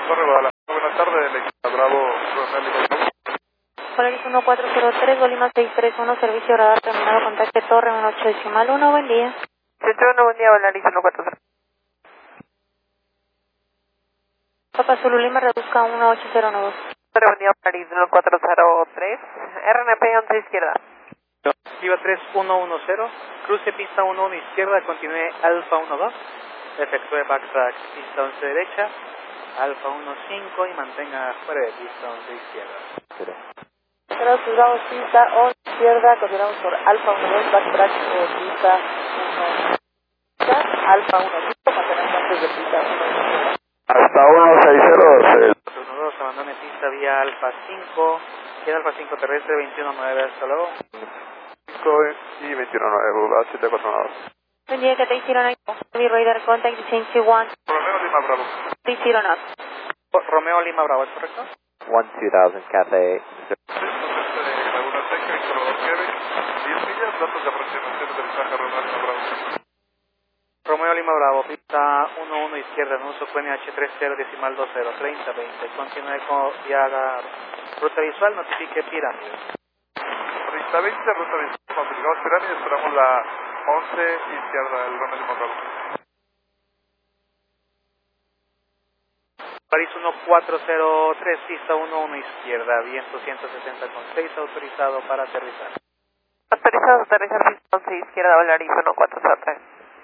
Torre Guadalajara, buenas tardes, le Bravo, Polaris 1403, Bolima 631, servicio radar terminado, contacte Torre 18.1, buen día. 101, buen día, Polaris 143. Papa Zulu Lima, reduzca 1809. Buen día, Polaris 1403, RNP 11 izquierda. Viva 3110, cruce pista 11 izquierda, continúe Alfa 12, efectúe backtrack pista 11 derecha, Alfa 15 y mantenga fuera de pista 11 izquierda. Cruzamos pista 11 izquierda, continuamos por Alfa 12, backtrack pista 1 Alfa 15, mantenemos antes de pista 1 izquierda. Hasta 160. 12, abandone pista vía Alfa 5, queda Alfa 5 terrestre 219, hasta luego. 5 y 219, a 749. Buen día, que te hicieron ahí. Mi radar contact change to 1. Romeo Lima Bravo. 309. Romeo Lima Bravo, ¿es correcto? 12000 Cathay. Laguna Seca, Víctor 10 millas, datos de aproximación del mensaje Romeo Lima Bravo. Romeo Lima Bravo, pista 11 izquierda, en uso QNH 30 decimal 20, 3020, continúe con y haga ruta visual, notifique pirámide. Pista 20, ruta 20, complicamos pirámide, esperamos la 11 izquierda, el Romeo Lima Bravo. París 1403, pista 11 izquierda, viento 160,6, autorizado para aterrizar. Autorizado a aterrizar pista 11 izquierda, Polaris 1403.